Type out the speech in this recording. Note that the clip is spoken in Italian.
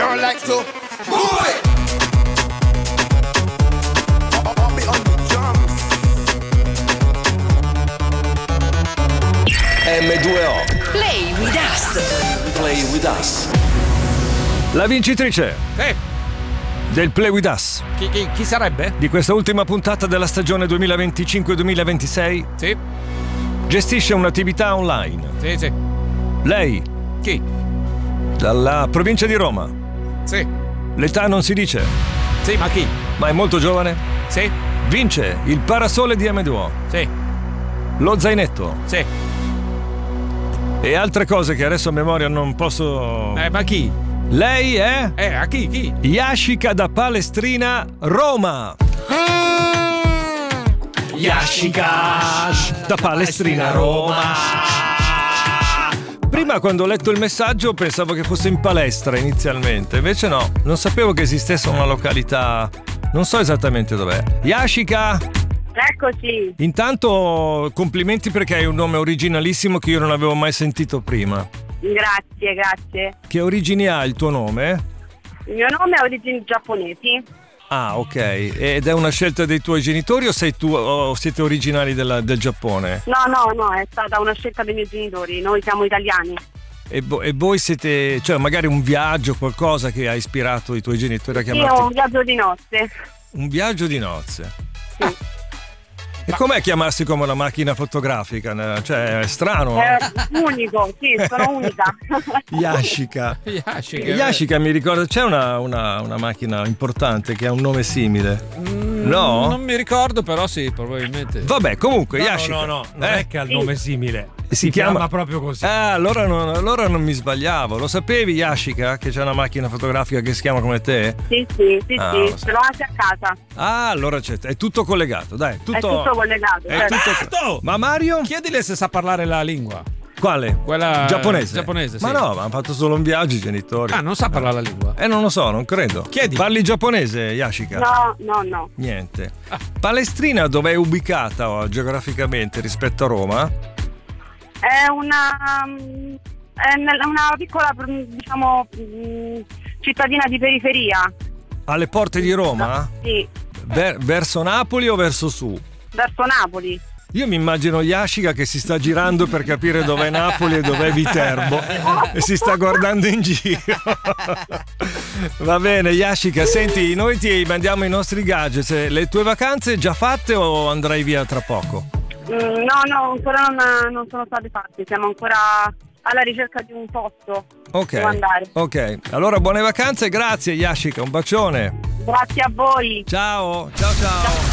girl like to move it. I'll be on the drums. M2O. Play with us. Play with us. La vincitrice del Play with Us. Chi sarebbe? Di questa ultima puntata della stagione 2025-2026. Sì. Gestisce un'attività online. Sì. Lei. Chi? Dalla provincia di Roma. Sì. L'età non si dice. Sì, ma chi? Ma è molto giovane. Sì. Vince il parasole di M2O. Sì. Lo zainetto. Sì. E altre cose che adesso a memoria non posso... Ma chi? Lei è... A chi? Yashika da Palestrina, Roma. Yashika da Palestrina, Roma. Prima, quando ho letto il messaggio, pensavo che fosse in palestra inizialmente. Invece no, non sapevo che esistesse una località. Non so esattamente dov'è. Yashika! Eccoci. Intanto complimenti, perché hai un nome originalissimo che io non avevo mai sentito prima. Grazie. Che origini ha il tuo nome? Il mio nome ha origini giapponesi. Ah, ok. Ed è una scelta dei tuoi genitori o sei tu o siete originali del Giappone? No, è stata una scelta dei miei genitori. Noi siamo italiani. E voi siete, cioè magari un viaggio, qualcosa che ha ispirato i tuoi genitori a chiamarti? Sì, un viaggio di nozze. Un viaggio di nozze. Sì. E com'è chiamarsi come una macchina fotografica? Cioè, è strano. È unico, sì, sono unica. Yashika. Yashika, mi ricordo, c'è una macchina importante che ha un nome simile. No? Non mi ricordo, però sì, probabilmente. Vabbè, comunque, Yashika. No, non è che ha il nome simile. Si chiama proprio così. Allora non mi sbagliavo. Lo sapevi, Yashika, che c'è una macchina fotografica che si chiama come te? Sì, ce l'ho anche a casa. Ah, allora è tutto collegato, dai. È tutto collegato. Tutto. Ma Mario? Chiedile se sa parlare la lingua. Quale? Quella giapponese, sì. Ma no, ma hanno fatto solo un viaggio i genitori. Ah, non sa parlare la lingua? Non lo so, non credo. Chiedi. Parli giapponese, Yashika? No. Niente. Palestrina dov'è ubicata geograficamente rispetto a Roma? È una piccola, diciamo, cittadina di periferia. Alle porte di Roma? Sì. Verso Napoli o verso su? Verso Napoli. Io mi immagino Yashika che si sta girando per capire dov'è Napoli e dov'è Viterbo e si sta guardando in giro. Va bene, Yashika, senti, noi ti mandiamo i nostri gadget. Le tue vacanze già fatte o andrai via tra poco? No, ancora non sono state fatte, siamo ancora alla ricerca di un posto dove andare. Ok, allora buone vacanze e grazie Yashika, un bacione. Grazie a voi. Ciao.